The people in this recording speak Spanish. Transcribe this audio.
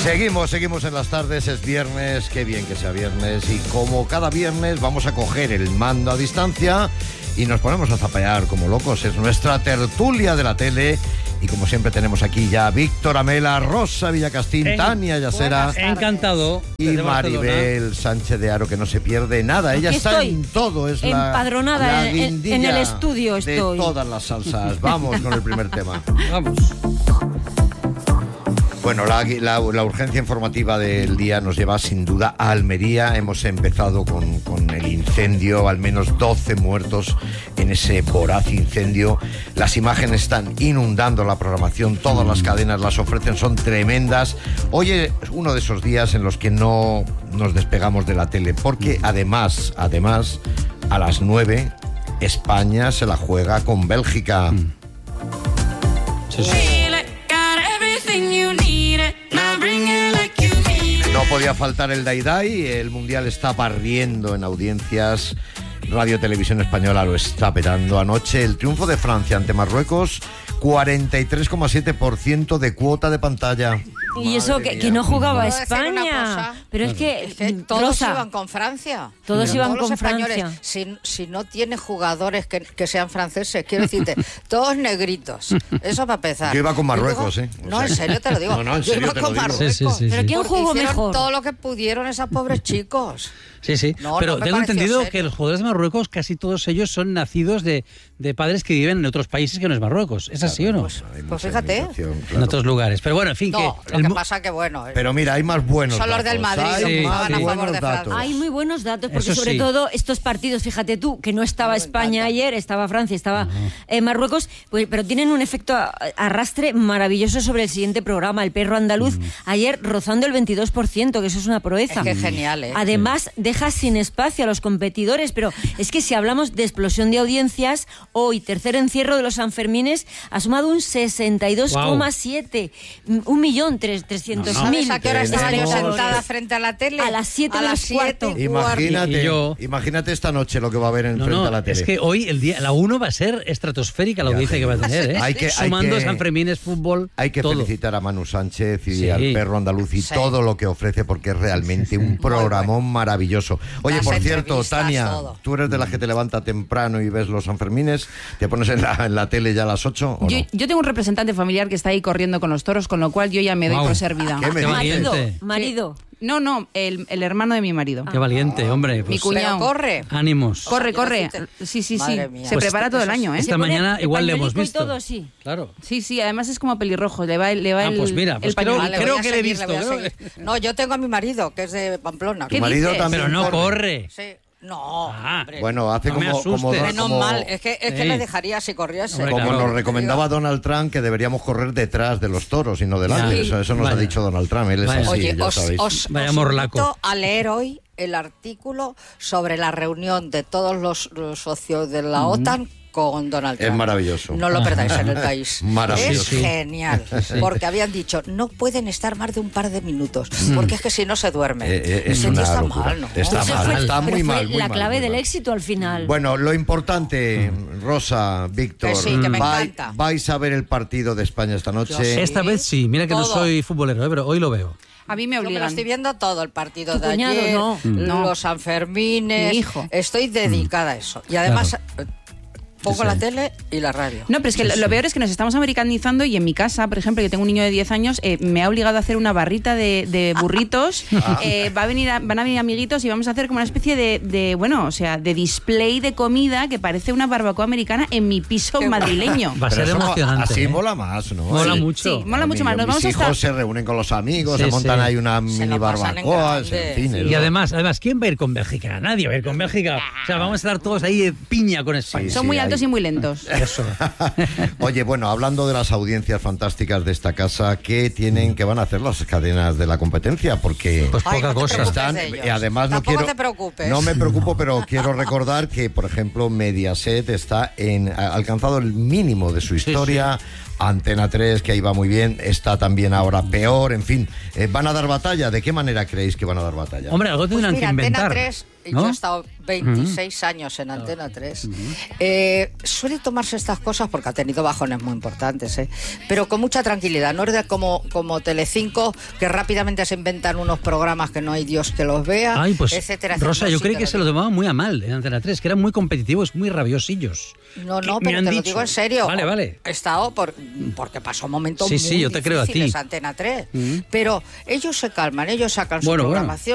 Seguimos en las tardes, es viernes, qué bien que sea viernes, y como cada viernes vamos a coger el mando a distancia y nos ponemos a zapear como locos. Es nuestra tertulia de la tele y como siempre tenemos aquí ya a Víctor Amela, Rosa Villacastín, Tania Yasera, encantado, y Maribel Sánchez de Aro, que no se pierde nada. Ella aquí está estoy, en todo, es empadronada la en el estudio estoy. De todas las salsas. Vamos con el primer tema. Vamos. Bueno, la urgencia informativa del día nos lleva sin duda a Almería. Hemos empezado con el incendio, al menos 12 muertos en ese voraz incendio. Las imágenes están inundando la programación, todas las cadenas las ofrecen, son tremendas. Hoy es uno de esos días en los que no nos despegamos de la tele, porque además, a las 9, España se la juega con Bélgica. Sí. No podía faltar el Daidai, el Mundial está barriendo en audiencias, Radio Televisión Española lo está petando. Anoche el triunfo de Francia ante Marruecos, 43,7% de cuota de pantalla. Y eso que no jugaba España. Pero es que todos Rosa, iban con Francia. Todos iban los con españoles, Francia. Si no tiene jugadores que sean franceses, quiero decirte, todos negritos. Eso para empezar. Yo iba con Marruecos, No, en serio te lo digo. No, en Yo serio iba te lo con digo. Marruecos. Sí. Pero ¿quién Porque jugó hicieron mejor? todo lo que pudieron esos pobres chicos. Sí. No, Pero no me tengo pareció entendido serio. que los jugadores de Marruecos, casi todos ellos son nacidos de padres que viven en otros países que no es Marruecos. ¿Es así o no? Pues fíjate. En otros lugares. Pero bueno, en fin, No, que... lo que pasa que bueno. Pero mira, hay más buenos Son los datos. del Madrid, Hay los que más jugaban a favor buenos de Francia. datos. hay muy buenos datos, porque Eso sobre sí. todo estos partidos, fíjate tú, que no estaba España ayer, estaba Francia, estaba Marruecos, pues, pero tienen un efecto arrastre maravilloso sobre el siguiente programa, el perro andaluz, ayer rozando el 22%, que eso es una proeza. Es que genial, ¿eh? Además, deja sin espacio a los competidores, pero es que si hablamos de explosión de audiencias, hoy, tercer encierro de los Sanfermines, ha sumado un 62,7, 1.300.000. ¿Sabes a qué hora estaba yo Tenemos- sentada frente a la tele? A las 7 A menos las 7 cuarto. Imagínate, Y yo- imagínate esta noche lo que va a haber frente a la tele. es que hoy la 1 va a ser estratosférica la audiencia que va a tener, ¿eh? Hay que- Sumando Sanfermines, fútbol, Hay que todo. felicitar a Manu Sánchez y Sí. al perro andaluz y Sí. todo lo que ofrece, porque es realmente un programón maravilloso. Oye, Las por cierto, entrevistas, Tania, todo. tú eres de las que te levanta temprano y ves los Sanfermines, te pones en la tele ya a las 8, ¿o no? Yo tengo un representante familiar que está ahí corriendo con los toros, con lo cual yo ya me doy Guau. por servida. ¿Qué me Qué dices? valiente. Marido. No, el hermano de mi marido. Qué valiente, hombre. Mi Pues, cuñado. Pero corre. ánimos. Corre. Quiero decirte- Sí. Madre mía. Se Pues prepara todo el año, ¿eh? Esta Se pone mañana el igual le hemos pañuelico y visto. todo, sí. Claro. Sí, además es como pelirrojo, le va Pues mira, pues el pañuelo. Vale, creo voy a que le he seguir, visto. voy a creo seguir. que- No, yo tengo a mi marido, que es de Pamplona. Tu marido dices? también Pero no corre. Sí. No, Ah, hombre. Bueno, hace No me como asustes. Menos mal, es que Sí. le dejaría si corriese. Hombre, como claro. nos recomendaba Donald Trump, que deberíamos correr detrás de los toros y no delante. Ya. Eso nos Vaya. ha dicho Donald Trump. Él es Vaya. así, Oye, ya os sabéis. Vaya os morlaco. invito a leer hoy el artículo sobre la reunión de todos los socios de la OTAN con Donald Trump. Es maravilloso. No lo perdáis en el país. Maravilloso. Es genial. Porque habían dicho, no pueden estar más de un par de minutos, porque es que si no se duerme. Es Ese tío una está locura. mal, ¿no? Está Eso mal, fue- está pero muy fue mal. muy la mal, clave muy del mal. éxito al final. Bueno, lo importante, Rosa, Víctor, Que sí, que me encanta. vais a ver el partido de España esta noche. Yo sí. Esta vez sí, mira que no Todo. soy futbolero, pero hoy lo veo. A mí me Yo me lo obligan. estoy viendo todo, el partido Tu de cuñado, ayer, no. los Sanfermines. Mi hijo. Estoy dedicada a eso. Y además pongo la tele y la radio. No, pero es que lo peor es que nos estamos americanizando y en mi casa, por ejemplo, yo tengo un niño de 10 años, me ha obligado a hacer una barrita de burritos. Van a venir amiguitos y vamos a hacer como una especie de display de comida que parece una barbacoa americana en mi piso madrileño. Va a ser Pero eso emocionante. Así ¿eh? mola más, ¿no? Mola Sí, mucho. sí, mola mucho más. Nos Mis vamos a hijos estar... se reúnen con los amigos, Sí, se montan sí. ahí una Se mini lo pasan en barbacoa, grande. en fin. Sí. es Y lo- además, ¿quién va a ir con Bélgica? Nadie va a ir con Bélgica. O sea, vamos a estar todos ahí de piña con España. Son sí, muy altos hay- y muy lentos. Eso. Oye, bueno, hablando de las audiencias fantásticas de esta casa, ¿qué van a hacer las cadenas de la competencia? Porque Pues Ay, poca no te cosa. preocupes están, de ellos. y además no Tampoco quiero, te preocupes. no me preocupo, pero quiero recordar que, por ejemplo, Mediaset ha alcanzado el mínimo de su historia. Antena 3, que ahí va muy bien, está también ahora peor, en fin. ¿Van a dar batalla? ¿De qué manera creéis que van a dar batalla? Hombre, algo Pues tendrán mira, que inventar. Antena 3 Yo he estado 26 años en Antena 3. Suele tomarse estas cosas porque ha tenido bajones muy importantes, pero con mucha tranquilidad. No es como Telecinco, que rápidamente se inventan unos programas que no hay Dios que los vea, etcétera. Rosa, yo creo que se lo tomaban muy a mal en Antena 3, que eran muy competitivos, muy rabiosillos. No, pero te lo digo en serio. Vale. He estado porque pasó momentos muy yo te creo a ti. difíciles Antena 3. Pero ellos se calman, ellos sacan su programación.